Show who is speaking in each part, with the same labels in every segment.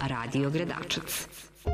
Speaker 1: Radio Gredačac.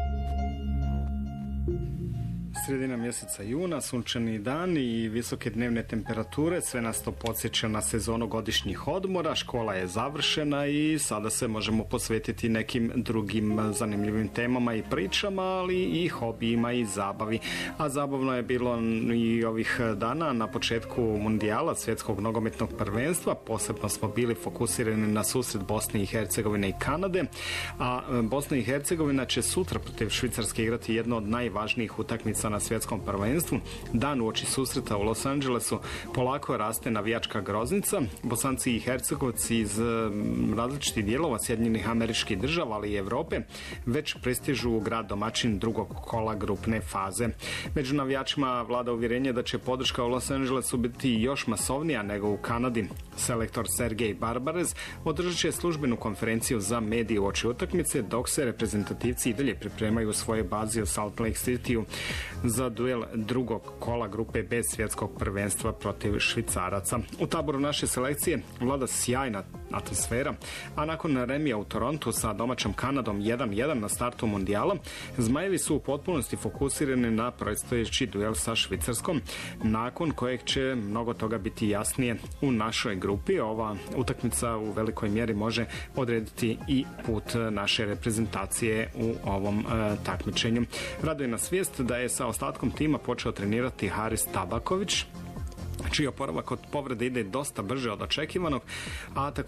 Speaker 2: Sredina mjeseca juna, sunčani dan i visoke dnevne temperature, sve nas to podsjeća na sezonu godišnjih odmora, škola je završena i sada se možemo posvetiti nekim drugim zanimljivim temama i pričama, ali i hobijima i zabavi. A zabavno je bilo i ovih dana na početku mundijala, svjetskog nogometnog prvenstva, posebno smo bili fokusirani na susret Bosne i Hercegovine i Kanade, a Bosna i Hercegovina će sutra protiv Švicarske igrati jedno od najvažnijih utakmica na svjetskom prvenstvu. Dan uoči susreta u Los Angelesu polako raste navijačka groznica. Bosanci i Hercegovci iz različitih dijelova Sjedinjenih Američkih Država, ali i Evrope već prestižu u grad domaćin drugog kola grupne faze. Među navijačima vlada uvjerenje da će podrška u Los Angelesu biti još masovnija nego u Kanadi. Selektor Sergej Barbarez održat će službenu konferenciju za medije uoči utakmice, dok se reprezentativci i dalje pripremaju u svojoj bazi u Salt Lake Cityu za duel drugog kola grupe B svjetskog prvenstva protiv Švicaraca. U taboru naše selekcije vlada sjajna atmosfera, a nakon remija u Torontu sa domaćom Kanadom 1-1 na startu mundijala, Zmajevi su u potpunosti fokusirani na predstojeći duel sa Švicarskom, nakon kojeg će mnogo toga biti jasnije u našoj grupi. Ova utakmica u velikoj mjeri može odrediti i put naše reprezentacije u ovom takmičenju. Raduje nas svijest da je sa ostatkom tima počeo trenirati Haris Tabaković, čiji oporavak od povrede ide dosta brže od očekivanog, a također